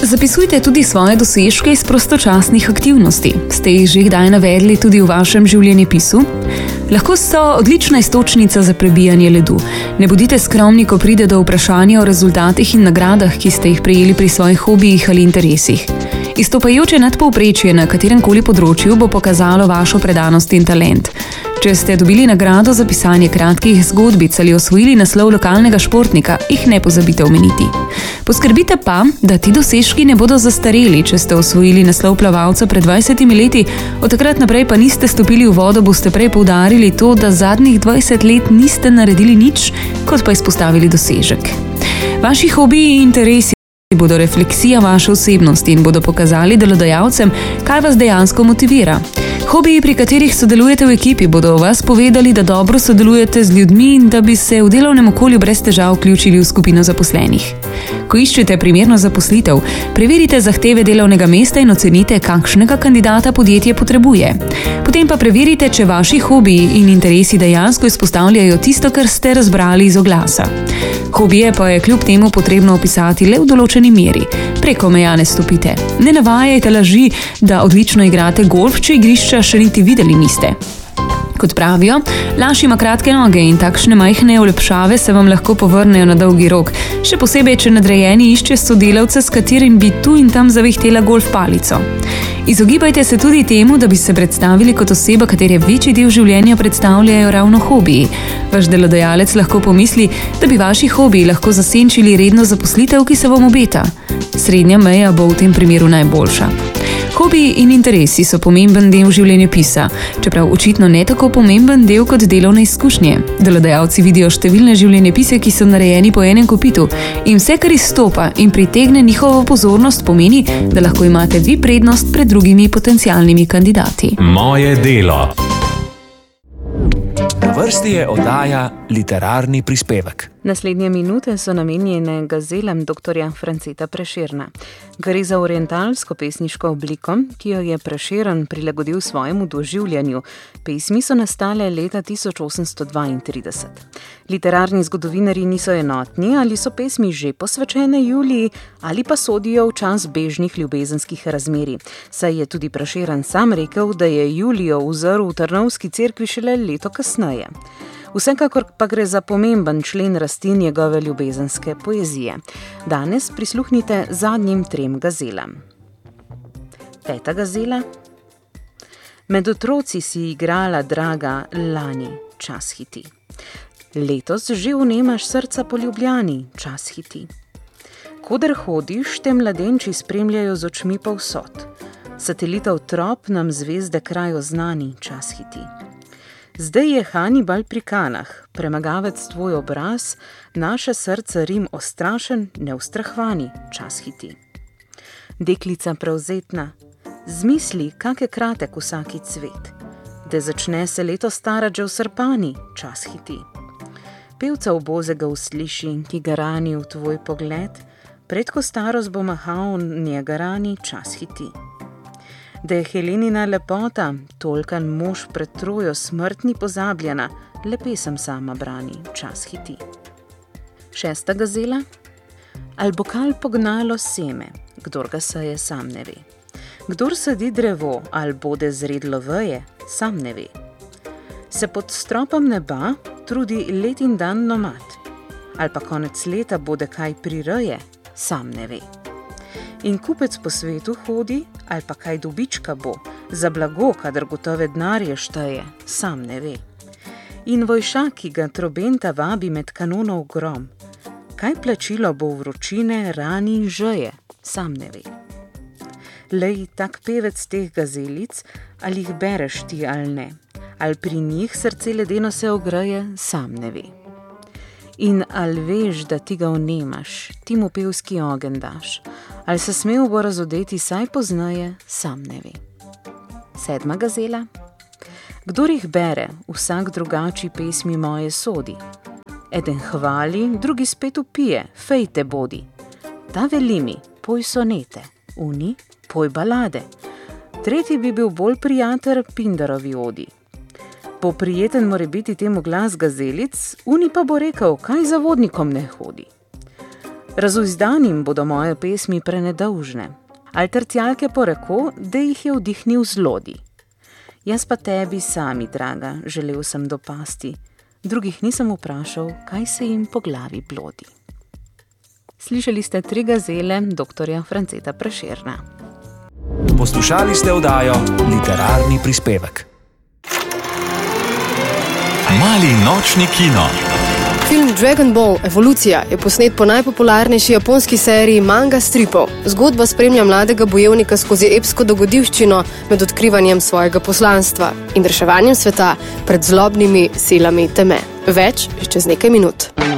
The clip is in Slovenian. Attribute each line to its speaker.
Speaker 1: Zapisujte tudi svoje dosežke iz prostočasnih aktivnosti. Ste jih že kdaj navedli tudi v vašem življenjepisu? Lahko so odlična iztočnica za prebijanje ledu. Ne bodite skromni, ko pride do vprašanja o rezultatih in nagradah, ki ste jih prejeli pri svojih hobijih ali interesih. Izstopajoče nadpovprečje na kateremkoli področju bo pokazalo vašo predanost in talent. Če ste dobili nagrado za pisanje kratkih zgodbic ali osvojili naslov lokalnega športnika, jih ne pozabite omeniti. Poskrbite pa, da ti dosežki ne bodo zastareli. Če ste osvojili naslov plavalca pred 20 leti, od takrat naprej pa niste stopili v vodo, boste prej poudarili to, da zadnjih 20 let niste naredili nič, kot pa izpostavili dosežek. Vaši hobiji in interesi bodo refleksija vaše osebnosti in bodo pokazali delodajalcem, kaj vas dejansko motivira. Hobiji, pri katerih sodelujete v ekipi, bodo o vas povedali, da dobro sodelujete z ljudmi in da bi se v delovnem okolju brez težav vključili v skupino zaposlenih. Ko iščete primerno zaposlitev, preverite zahteve delovnega mesta in ocenite, kakšnega kandidata podjetje potrebuje. Potem pa preverite, če vaši hobiji in interesi dejansko izpostavljajo tisto, kar ste razbrali iz oglasa. Hobije pa je kljub temu potrebno opisati le v določeni meri. Preko meja ne stopite. Ne navajajte laži, da odlično igrate golf, če igrišča še niti videli niste. Kot pravijo, laž ima kratke noge in takšne majhne olepšave se vam lahko povrnejo na dolgi rok, še posebej, če nadrejeni išče sodelavca, s katerim bi tu in tam zavihtela golf palico. Izogibajte se tudi temu, da bi se predstavili kot oseba, katere večji del življenja predstavljajo ravno hobiji. Vaš delodajalec lahko pomisli, da bi vaši hobiji lahko zasenčili redno zaposlitev, ki se vam obeta. Srednja meja bo v tem primeru najboljša. Hobiji in interesi so pomemben del življenjepisa, čeprav očitno ne tako pomemben del kot delovne izkušnje. Delodajalci vidijo številne življenjepise, ki so narejeni po enem kopitu, in vse, kar izstopa in pritegne njihovo pozornost, pomeni, da lahko imate vi prednost pred drugimi potencialnimi kandidati.
Speaker 2: Moje delo. Na vrsti je oddaja Literarni prispevek.
Speaker 3: Naslednje minute so namenjene gazelem dr. Franceta Prešerna. Gre za orientalsko pesniško obliko, ki jo je Prešeren prilagodil svojemu doživljanju. Pesmi so nastale leta 1832. Literarni zgodovinarji niso enotni, ali so pesmi že posvečene Juliji ali pa sodijo v čas bežnih ljubezenskih razmerij. Saj je tudi Prešeren sam rekel, da je Julijo uzrl v Trnovski cerkvi šele leto kasneje. Vsekakor pa gre za pomemben člen rasti njegove ljubezenske poezije. Danes prisluhnite zadnjim 3 gazelam. 5. gazela. Med otroci si igrala, draga, lani, čas hiti. Letos že vnemaš srca po Ljubljani, čas hiti. Koder hodiš, te mladenči spremljajo z očmi povsod. Satelitov trop nam zvezde krajo znani, čas hiti. Zdaj je Hannibal pri Kanah, premagavec tvoj obraz, naše srce Rim ostrašen, neustrahvani, čas hiti. Deklica prevzetna, zmisli, kak je kratek vsaki cvet, da začne se leto starati že v Srpani, čas hiti. Pevca ubozega usliši, ki ga rani v tvoj pogled, predko starost bo mahal njega rani, čas hiti. Da je Helenina lepota, tolkan mož pred Trojo smrtni pozabljena, le pesem sama brani, čas hiti. 6. gazela. Al bo kal pognalo seme, kdor ga seje, sam ne ve. Kdor sadi drevo, al bode zredlo veje, sam ne ve. Se pod stropom neba trudi let in dan nomad, al pa konec leta bode kaj prireje, sam ne ve. In kupec po svetu hodi, ali pa kaj dobička bo, za blago, kadar gotove denarje šteje, sam ne ve. In vojšak, ki ga trobenta vabi med kanonov grom, kaj plačilo bo vročine, rani in žeje, sam ne ve. Lej, tak pevec teh gazelic, ali jih bereš ti ali ne, ali pri njih srce ledeno se ogreje, sam ne ve. In ali veš, da ti ga vnemaš, ti mu pevski ogenj daš, ali se smel bo razodeti saj poznaje, sam ne ve. 7. gazela. Kdor jih bere, vsak drugači pesmi moje sodi. Eden hvali, drugi spet upije, fejte bodi. Ta veli mi, poj sonete, uni, poj balade. Tretji bi bil bolj prijatelj Pindarovi odi. Bo prijeten more biti temu glas gazelic, uni pa bo rekel, kaj za vodnikom ne hodi. Razuzdanim bodo moje pesmi prenedolžne. Altercijalke poreko, da jih je vdihnil zlodi. Jaz pa tebi sami, draga, želel sem dopasti. Drugih nisem vprašal, kaj se jim po glavi blodi. Slišali ste 3 gazele doktorja Franceta Prešerna.
Speaker 2: Poslušali ste oddajo Literarni prispevek.
Speaker 4: Mali nočni kino.
Speaker 5: Film Dragon Ball Evolucija je posnet po najpopularnejši japonski seriji manga stripov. Zgodba spremlja mladega bojevnika skozi epsko dogodivščino med odkrivanjem svojega poslanstva in reševanjem sveta pred zlobnimi silami teme. Več čez nekaj minut.